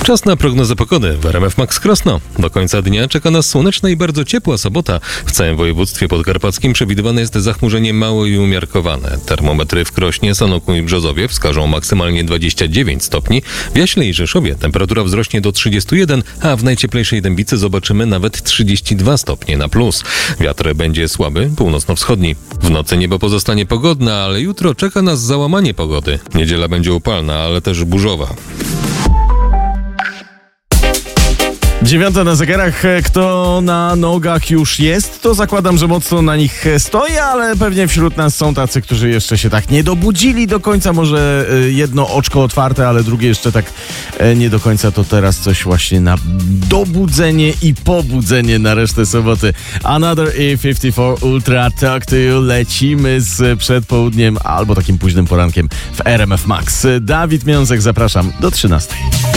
Czas na prognozę pogody w RMF Max Krosno. Do końca dnia czeka nas słoneczna i bardzo ciepła sobota. W całym województwie podkarpackim przewidywane jest zachmurzenie małe i umiarkowane. Termometry w Krośnie, Sanoku i Brzozowie wskażą maksymalnie 29 stopni. W Jaśle i Rzeszowie temperatura wzrośnie do 31, a w najcieplejszej Dębicy zobaczymy nawet 32 stopnie na plus. Wiatr będzie słaby, północno-wschodni. W nocy niebo pozostanie pogodne, ale jutro czeka nas załamanie pogody. Niedziela będzie upalna, ale też burzowa. 9 na zegarach. Kto na nogach już jest, to zakładam, że mocno na nich stoi, ale pewnie wśród nas są tacy, którzy jeszcze się tak nie dobudzili do końca. Może jedno oczko otwarte, ale drugie jeszcze tak nie do końca. To teraz coś właśnie na dobudzenie i pobudzenie na resztę soboty. Another E54 Ultra Talk to You. Lecimy z przedpołudniem albo takim późnym porankiem w RMF Max. Dawid Miązek, zapraszam do 13.